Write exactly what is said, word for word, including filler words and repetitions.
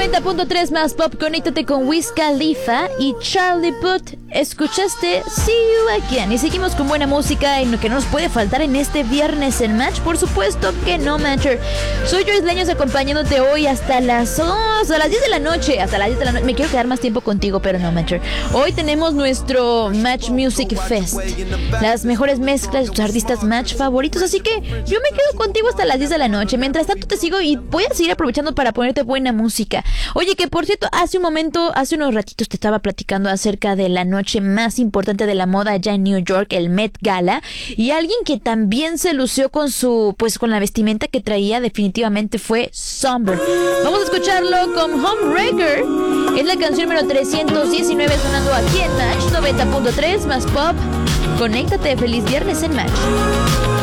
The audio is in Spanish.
noventa punto tres más pop, conéctate con Wiz Khalifa y Charlie Puth. Escuchaste See You Again. Y seguimos con buena música en lo que no nos puede faltar en este viernes en Match. Por supuesto que no, Matcher. Soy Joyce Leños acompañándote hoy hasta las, oh, hasta las diez de la noche. Hasta las diez de la noche. Me quiero quedar más tiempo contigo, pero no, Matcher. Hoy tenemos nuestro Match Music Fest. Las mejores mezclas de tus artistas Match favoritos. Así que yo me quedo contigo hasta las diez de la noche. Mientras tanto te sigo y voy a seguir aprovechando para ponerte buena música. Oye, que por cierto, hace un momento, hace unos ratitos te estaba platicando acerca de la noche más importante de la moda allá en New York, el Met Gala, y alguien que también se lució con su, pues con la vestimenta que traía definitivamente fue Somber. Vamos a escucharlo con Homebreaker. Es la canción número trescientos diecinueve sonando aquí en Match noventa punto tres más pop. Conéctate, feliz viernes en Match.